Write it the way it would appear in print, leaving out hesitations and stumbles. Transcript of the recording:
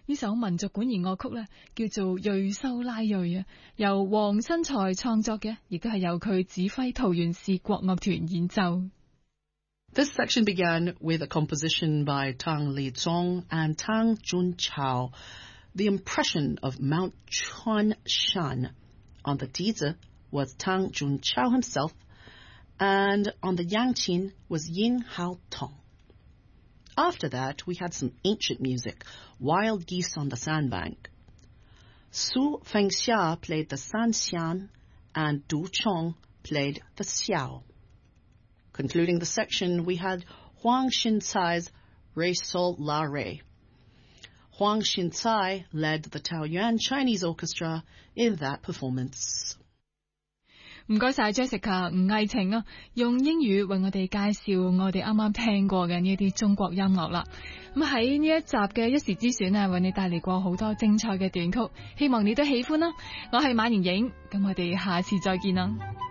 呢首民族管弦樂曲咧叫做《瑞修拉瑞》啊，由黃新才創作嘅，亦都係由佢指揮桃園市國樂團演奏。 This section began with a composition by Tang Lizong and Tang Junchao, The Impression of Mount Chuanshan. On the dizi was Tang Junchao himself, and on the yangqin was Yin Hao Tong. After that, we had some ancient music, Wild Geese on the Sandbank. Su Fengxia played the sanxian, and Du Chong played the xiao. Concluding the section, we had Huang Xincai's Rei Sol La Rei. Huang Xincai led the Taoyuan Chinese Orchestra in that performance. 唔該晒 Jessica 吳藝晴啊，用英語為我哋介紹我哋啱啱聽過嘅呢一啲中國音樂啦。咁喺呢一集嘅一時之選啊，為你帶嚟過好多精彩嘅短曲，希望你都喜歡啦。我係馬年影，咁我哋下次再見啦。